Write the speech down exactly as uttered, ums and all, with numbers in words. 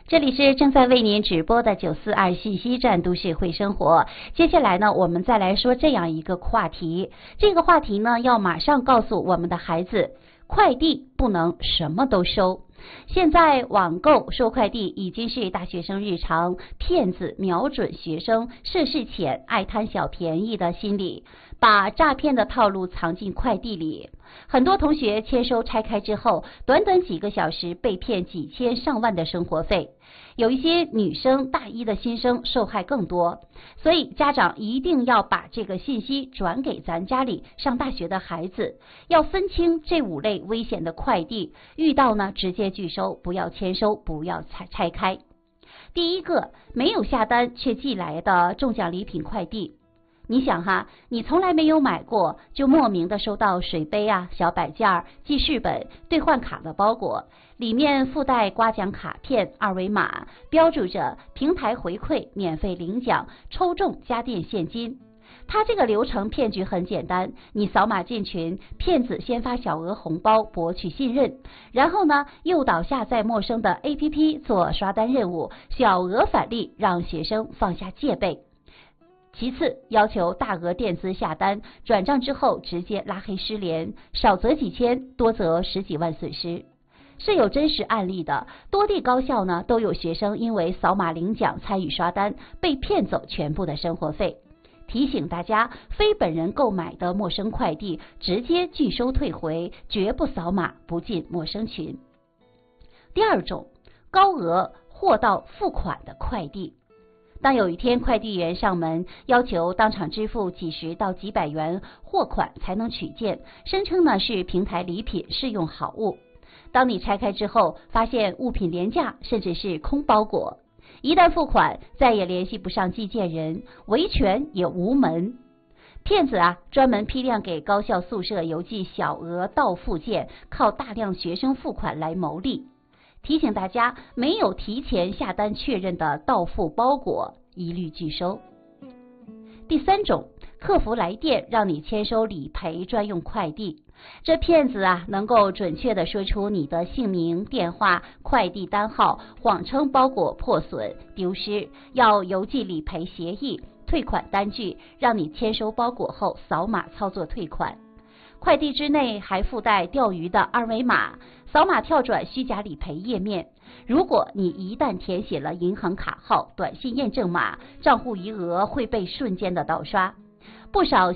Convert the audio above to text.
这里是正在为您直播的九四二信息站都市会生活。接下来呢，我们再来说这样一个话题。这个话题呢，要马上告诉我们的孩子，快递不能什么都收。现在网购收快递已经是大学生日常，骗子瞄准学生涉世浅、爱贪小便宜的心理，把诈骗的套路藏进快递里。很多同学签收拆开之后，短短几个小时被骗几千上万的生活费。有一些女生大一的新生受害更多，所以家长一定要把这个信息转给咱家里上大学的孩子，要分清这五类危险的快递，遇到呢直接拒收，不要签收，不要拆拆开。第一个，没有下单却寄来的中奖礼品快递。你想哈，你从来没有买过，就莫名的收到水杯啊、小摆件、记事本、兑换卡的包裹，里面附带刮奖卡片、二维码，标注着平台回馈、免费领奖、抽中家电现金。它这个流程骗局很简单，你扫码进群，骗子先发小额红包博取信任，然后呢诱导下载陌生的 A P P 做刷单任务，小额返利让学生放下戒备。其次，要求大额垫资下单，转账之后直接拉黑失联，少则几千，多则十几万损失。是有真实案例的，多地高校呢都有学生因为扫码领奖参与刷单，被骗走全部的生活费。提醒大家，非本人购买的陌生快递直接拒收退回，绝不扫码不进陌生群。第二种，高额货到付款的快递。当有一天快递员上门，要求当场支付几十到几百元货款才能取件，声称呢是平台礼品试用好物。当你拆开之后，发现物品廉价，甚至是空包裹。一旦付款，再也联系不上寄件人，维权也无门。骗子啊，专门批量给高校宿舍邮寄小额到付件，靠大量学生付款来牟利。提醒大家，没有提前下单确认的到付包裹，一律拒收。第三种，客服来电让你签收理赔专用快递。这骗子啊，能够准确地说出你的姓名、电话、快递单号，谎称包裹破损、丢失，要邮寄理赔协议、退款单据，让你签收包裹后扫码操作退款。快递之内还附带钓鱼的二维码，扫码跳转虚假理赔页面。如果你一旦填写了银行卡号、短信验证码，账户余额会被瞬间的盗刷。不少